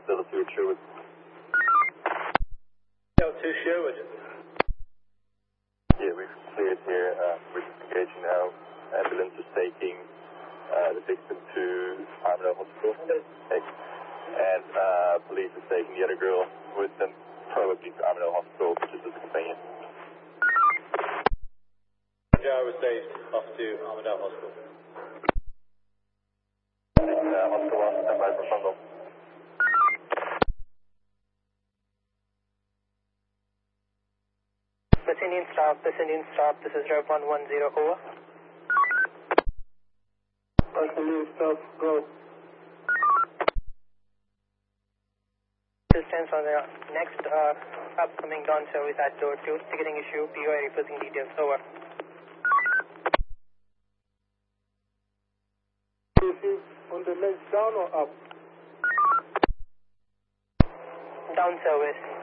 level 2 Sherwood. Level 2 Sherwood. Yeah, we've cleared here. We're engaging now. Ambulance is taking the victim to Armadale Hospital. And police is taking the other girl with them probably to Armadale Hospital, which is the companion. Jar was saved off to Armadale Hospital. Hospital 1, stand by for Fungal. This Indian stop, this is Rev 110, over. Indian stop, go. Distance on the next upcoming dawn service at door 2, ticketing issue, POI requesting details, over. On the next down or up? Down service.